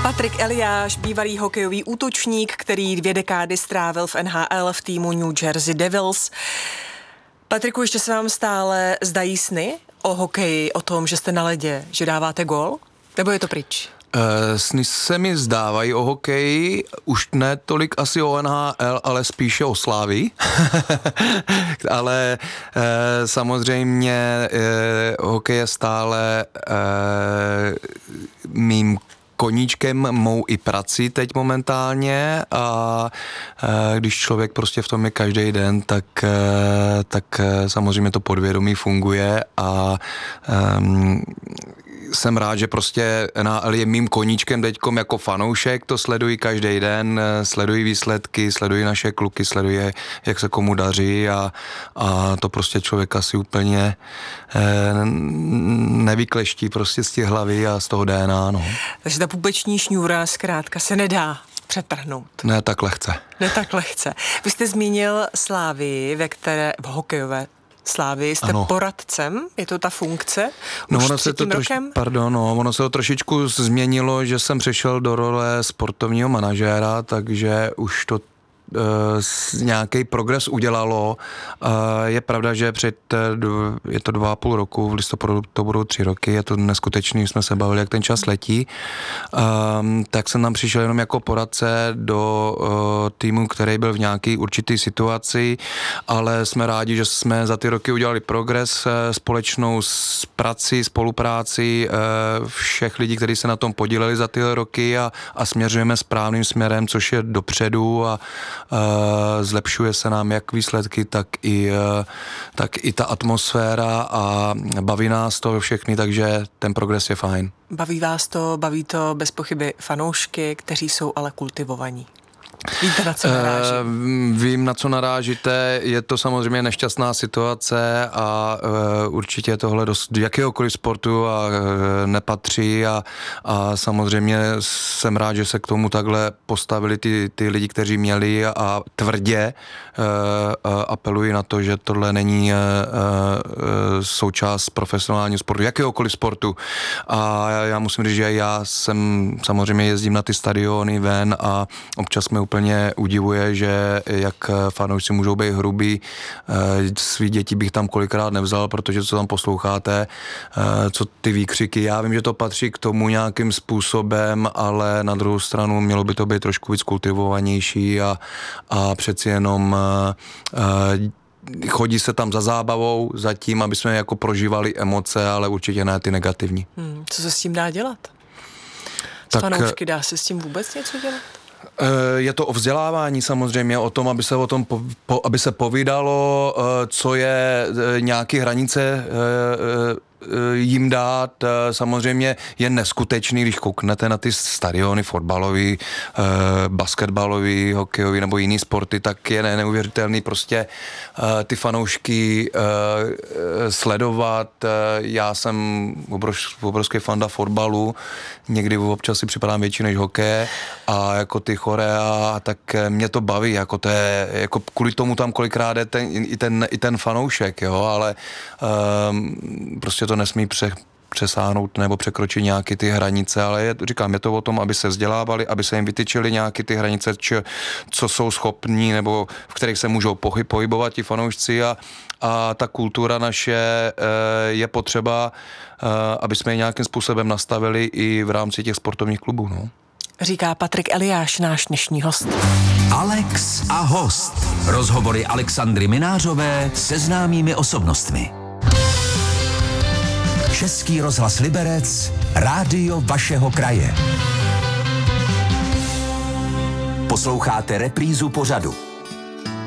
Patrik Eliáš, bývalý hokejový útočník, který 2 dekády strávil v NHL v týmu New Jersey Devils. Patriku, ještě se vám stále zdají sny o hokeji, o tom, že jste na ledě, že dáváte gól? Nebo je to pryč? Sny se mi zdávají o hokeji, už ne tolik asi o NHL, ale spíše o Slávii. Ale samozřejmě hokej je stále mým koníčkem, mou i prací teď momentálně a když člověk prostě v tom je každý den, tak samozřejmě to podvědomí funguje a jsem rád, že prostě NHL je mým koníčkem teďkom jako fanoušek, to sleduji každý den, sleduji výsledky, sleduji naše kluky, sleduji, jak se komu daří a to prostě člověk asi úplně nevykleští prostě z těch hlavy a z toho DNA, no. Takže ta pupeční šňůra zkrátka se nedá přetrhnout. Ne tak lehce. Ne tak lehce. Vy jste zmínil Slávii, v hokejové Slávii jste poradcem, je to ta funkce? No ono se to ono se to trošičku změnilo, že jsem přešel do role sportovního manažéra, takže už to nějaký progres udělalo. Je pravda, že je to 2,5 roku, v listopadu to budou 3 roky, je to neskutečný, jsme se bavili, jak ten čas letí. Tak jsem tam přišel jenom jako poradce do týmu, který byl v nějaký určitý situaci, ale jsme rádi, že jsme za ty roky udělali progres společnou s prací, spolupráci všech lidí, kteří se na tom podíleli za ty roky a směřujeme správným směrem, což je dopředu a zlepšuje se nám jak výsledky, tak i ta atmosféra a baví nás to všechny, takže ten progres je fajn. Baví to bez pochyby fanoušky, kteří jsou ale kultivovaní. Víte, na co narážím? Vím, na co narážíte. Je to samozřejmě nešťastná situace a určitě tohle do jakéhokoliv sportu nepatří a samozřejmě jsem rád, že se k tomu takhle postavili ty lidi, kteří měli a tvrdě apeluji na to, že tohle není součást profesionálního sportu, jakéhokoliv sportu. A já musím říct, že já samozřejmě jezdím na ty stadiony ven a občas mě úplně udivuje, že jak fanoušci můžou být hrubí. Svý děti bych tam kolikrát nevzal, protože co tam posloucháte, co ty výkřiky. Já vím, že to patří k tomu nějakým způsobem, ale na druhou stranu mělo by to být trošku víc kultivovanější a přeci jenom chodí se tam za zábavou, za tím, aby jsme jako prožívali emoce, ale určitě ne ty negativní. Co se s tím dá dělat? S fanoušky dá se s tím vůbec něco dělat? Je to o vzdělávání samozřejmě, o tom, aby se povídalo, co je nějaké hranice jim dát. Samozřejmě je neskutečný, když kouknete na ty stadiony fotbalový, basketbalový, hokejový nebo jiný sporty, tak je neuvěřitelný prostě ty fanoušky sledovat. Já jsem obrovský fanda fotbalu, někdy občas si připadám větší než hokeje a jako ty chorea, tak mě to baví, jako to je, jako kvůli tomu tam kolikrát je i ten fanoušek, jo, ale prostě to nesmí přesáhnout nebo překročit nějaké ty hranice, ale je to o tom, aby se vzdělávali, aby se jim vytyčily nějaké ty hranice, co jsou schopní nebo v kterých se můžou pohybovat ti fanoušci a ta kultura naše je potřeba, aby jsme ji nějakým způsobem nastavili i v rámci těch sportovních klubů, no. Říká Patrik Eliáš, náš dnešní host. Alex a host. Rozhovory Alexandry Minářové se známými osobnostmi. Český rozhlas Liberec, rádio vašeho kraje. Posloucháte reprízu pořadu.